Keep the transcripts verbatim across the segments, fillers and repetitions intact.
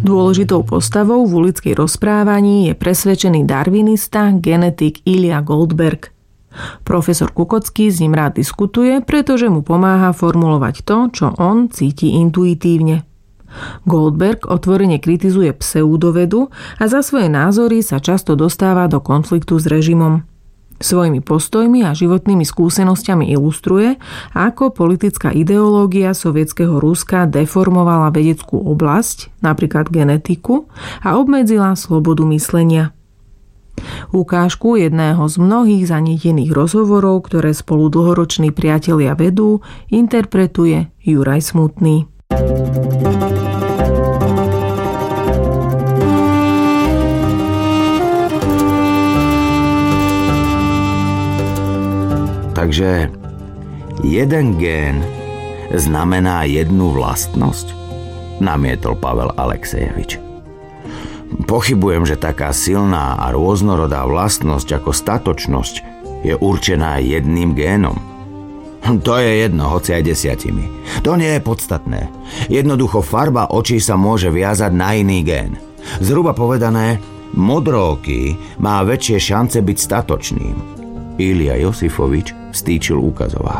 Dôležitou postavou v ulickej rozprávaní je presvedčený darwinista, genetik Ilja Goldberg. Profesor Kukocký s ním rád diskutuje, pretože mu pomáha formulovať to, čo on cíti intuitívne. Goldberg otvorene kritizuje pseudovedu a za svoje názory sa často dostáva do konfliktu s režimom. Svojimi postojmi a životnými skúsenosťami ilustruje, ako politická ideológia sovietskeho Ruska deformovala vedeckú oblasť, napríklad genetiku, a obmedzila slobodu myslenia. Ukážku jedného z mnohých zanietených rozhovorov, ktoré spolu dlhoroční priatelia vedú, interpretuje Juraj Smutný. Takže jeden gén znamená jednu vlastnosť, namietol Pavel Alexejevič. Pochybujem, že taká silná a rôznorodá vlastnosť ako statočnosť je určená jedným génom. To je jedno, hoci aj desiatimi. To nie je podstatné. Jednoducho farba očí sa môže viazať na iný gén. Zhruba povedané, modrooký má väčšie šance byť statočným. Ilja Josifovič stýčil ukazovák.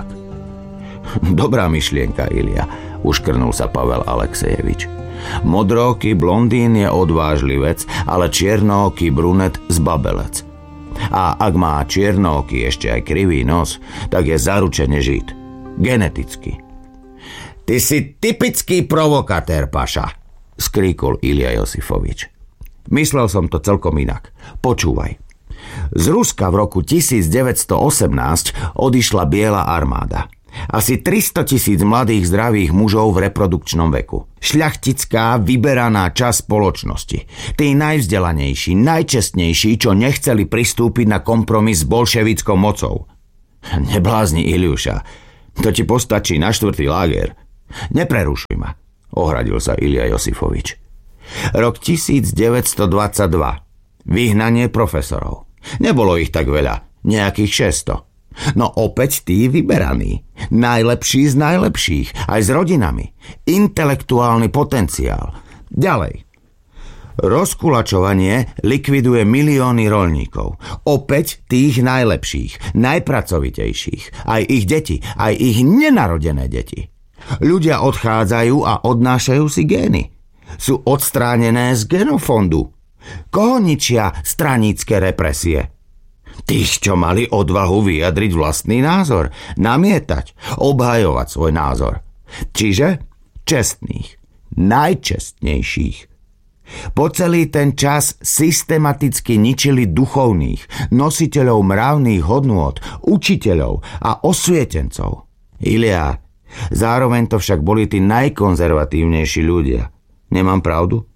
Dobrá myšlienka, Ilja, uškrnul sa Pavel Alexejevič. Modrooký blondín je odvážlivec, ale čiernooký brunet zbabelec. A ak má čiernooký ešte aj krivý nos, tak je zaručene žid. Geneticky. Ty si typický provokatér, paša, skríkol Ilja Josifovič. Myslel som to celkom inak. Počúvaj. Z Ruska v roku devätnásťstoosemnásť odišla Biela armáda. Asi tristotisíc mladých zdravých mužov v reprodukčnom veku. Šľachtická, vyberaná časť spoločnosti. Tí najvzdelanejší, najčestnejší, čo nechceli pristúpiť na kompromis s bolševickou mocou. Neblázni, Iliuša. To ti postačí na štvrtý láger. Neprerušuj ma, ohradil sa Ilja Josifovič. Rok devätnásťstodvadsaťdva. Vyhnanie profesorov. Nebolo ich tak veľa, nejakých šesťsto. No opäť tí vyberaní. Najlepší z najlepších, aj s rodinami. Intelektuálny potenciál. Ďalej. Rozkulačovanie likviduje milióny roľníkov. Opäť tých najlepších, najpracovitejších. Aj ich deti, aj ich nenarodené deti. Ľudia odchádzajú a odnášajú si gény. Sú odstránené z genofondu. Koho ničia stranícke represie? Tých, čo mali odvahu vyjadriť vlastný názor, namietať, obhajovať svoj názor. Čiže čestných, najčestnejších. Po celý ten čas systematicky ničili duchovných, nositeľov mravných hodnôt, učiteľov a osvietencov. Ilia, zároveň to však boli tí najkonzervatívnejší ľudia. Nemám pravdu?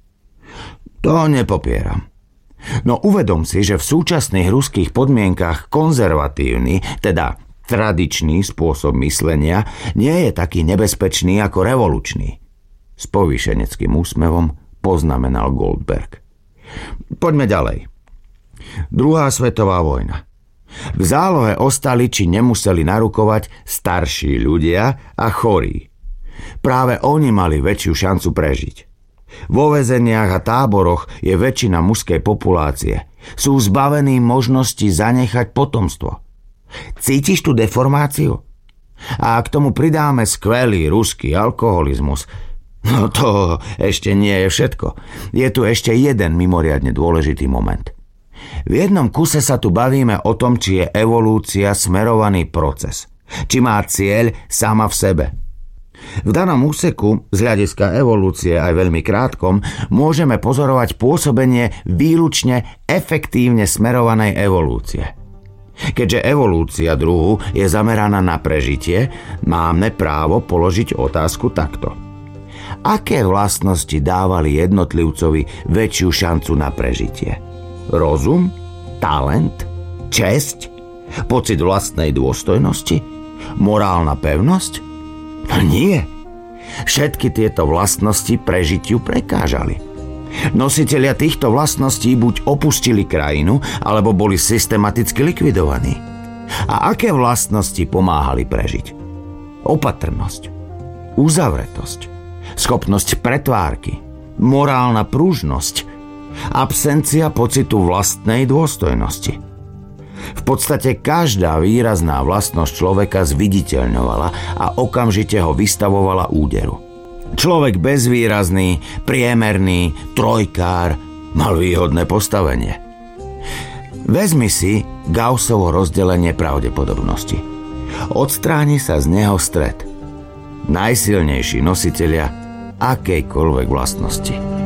To nepopieram. No uvedom si, že v súčasných ruských podmienkach konzervatívny, teda tradičný spôsob myslenia nie je taký nebezpečný ako revolučný. S povýšeneckým úsmevom poznamenal Goldberg. Poďme ďalej. Druhá svetová vojna. V zálohe ostali či nemuseli narukovať starší ľudia a chorí. Práve oni mali väčšiu šancu prežiť. Vo väzeniach a táboroch je väčšina mužskej populácie. Sú zbavení možnosti zanechať potomstvo. Cítiš tú deformáciu? A k tomu pridáme skvelý ruský alkoholizmus. No to ešte nie je všetko. Je tu ešte jeden mimoriadne dôležitý moment. V jednom kuse sa tu bavíme o tom, či je evolúcia smerovaný proces. Či má cieľ sama v sebe. V danom úseku, z hľadiska evolúcie aj veľmi krátkom, môžeme pozorovať pôsobenie výlučne efektívne smerovanej evolúcie. Keďže evolúcia druhu je zameraná na prežitie, máme právo položiť otázku takto. Aké vlastnosti dávali jednotlivcovi väčšiu šancu na prežitie? Rozum? Talent? Česť? Pocit vlastnej dôstojnosti? Morálna pevnosť? Nie. Všetky tieto vlastnosti prežitiu prekážali. Nositelia týchto vlastností buď opustili krajinu, alebo boli systematicky likvidovaní. A aké vlastnosti pomáhali prežiť? Opatrnosť, uzavretosť, schopnosť pretvárky, morálna pružnosť, absencia pocitu vlastnej dôstojnosti. V podstate každá výrazná vlastnosť človeka zviditeľňovala a okamžite ho vystavovala úderu. Človek bezvýrazný, priemerný, trojkár mal výhodné postavenie. Vezmi si Gaussovo rozdelenie pravdepodobnosti. Odstráni sa z neho stred. Najsilnejší nositelia akejkoľvek vlastnosti.